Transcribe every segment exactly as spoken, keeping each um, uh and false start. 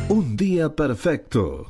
Un día perfecto.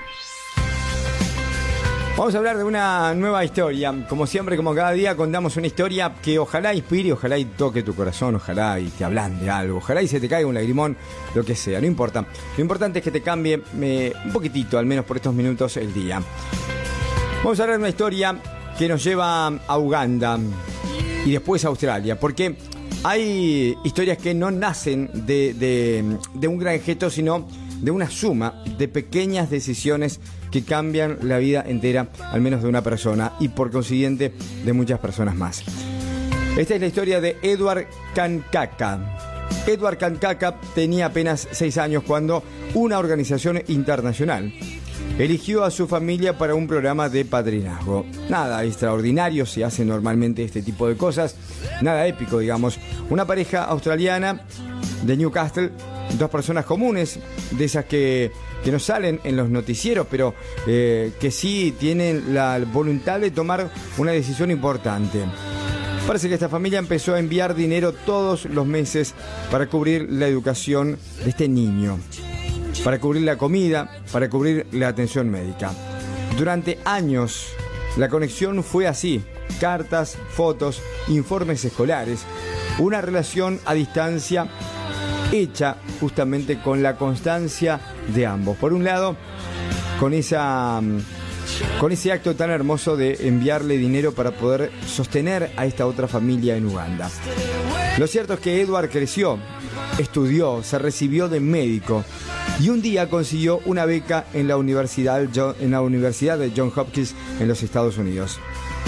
Vamos a hablar de una nueva historia. Como siempre, como cada día, contamos una historia que ojalá inspire, ojalá y toque tu corazón, ojalá y te ablande algo, ojalá y se te caiga un lagrimón, lo que sea, no importa. Lo importante es que te cambie eh, un poquitito, al menos por estos minutos, el día. Vamos a hablar de una historia que nos lleva a Uganda y después a Australia, porque hay historias que no nacen de, de, de un gran gesto, sino de una suma de pequeñas decisiones que cambian la vida entera, al menos de una persona, y por consiguiente de muchas personas más. Esta es la historia de Edward Kankaka. Edward Kankaka tenía apenas seis años cuando una organización internacional eligió a su familia para un programa de padrinazgo. Nada extraordinario, se hace normalmente este tipo de cosas, nada épico, digamos. Una pareja australiana de Newcastle, dos personas comunes, de esas que, que no salen en los noticieros, pero eh, que sí tienen la voluntad de tomar una decisión importante. Parece que esta familia empezó a enviar dinero todos los meses para cubrir la educación de este niño, para cubrir la comida, para cubrir la atención médica. Durante años la conexión fue así: cartas, fotos, informes escolares, una relación a distancia hecha justamente con la constancia de ambos. Por un lado, con esa con ese acto tan hermoso de enviarle dinero para poder sostener a esta otra familia en Uganda. Lo cierto es que Edward creció, estudió, se recibió de médico y un día consiguió una beca en la universidad, en la Universidad de Johns Hopkins en los Estados Unidos.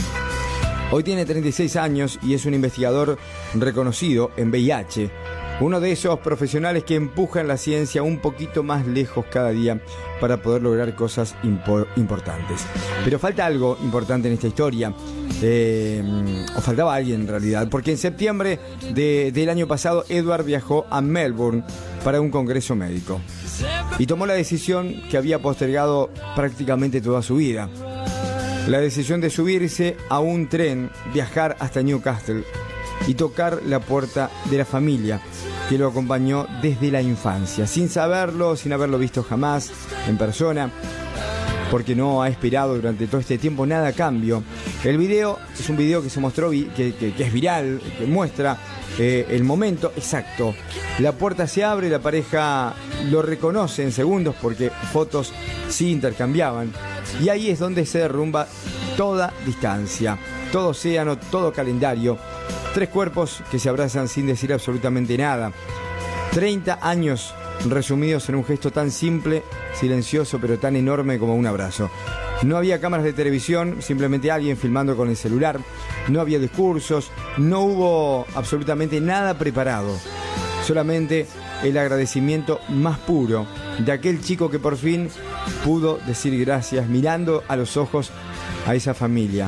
Hoy tiene treinta y seis años y es un investigador reconocido en V I H. Uno de esos profesionales que empujan la ciencia un poquito más lejos cada día para poder lograr cosas impo- importantes. Pero falta algo importante en esta historia, eh, o faltaba alguien en realidad, porque en septiembre de, del año pasado Edward viajó a Melbourne para un congreso médico y tomó la decisión que había postergado prácticamente toda su vida. La decisión de subirse a un tren, viajar hasta Newcastle y tocar la puerta de la familia que lo acompañó desde la infancia, sin saberlo, sin haberlo visto jamás en persona, porque no ha esperado durante todo este tiempo nada a cambio. El video es un video que se mostró, que, que, que es viral, que muestra eh, el momento exacto. La puerta se abre, la pareja lo reconoce en segundos porque fotos sí intercambiaban, y ahí es donde se derrumba toda distancia, todo océano, todo calendario. Tres cuerpos que se abrazan sin decir absolutamente nada. treinta años resumidos en un gesto tan simple, silencioso, pero tan enorme como un abrazo. No había cámaras de televisión, simplemente alguien filmando con el celular. No había discursos, no hubo absolutamente nada preparado. Solamente el agradecimiento más puro de aquel chico que por fin pudo decir gracias, mirando a los ojos a esa familia.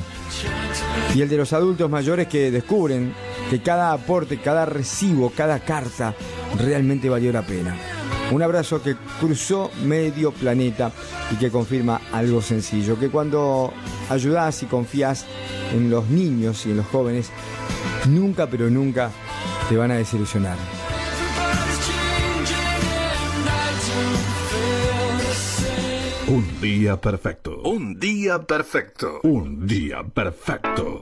Y el de los adultos mayores que descubren que cada aporte, cada recibo, cada carta realmente valió la pena. Un abrazo que cruzó medio planeta y que confirma algo sencillo, que cuando ayudás y confías en los niños y en los jóvenes, nunca pero nunca te van a desilusionar. Un día perfecto. Un día perfecto. Un día perfecto.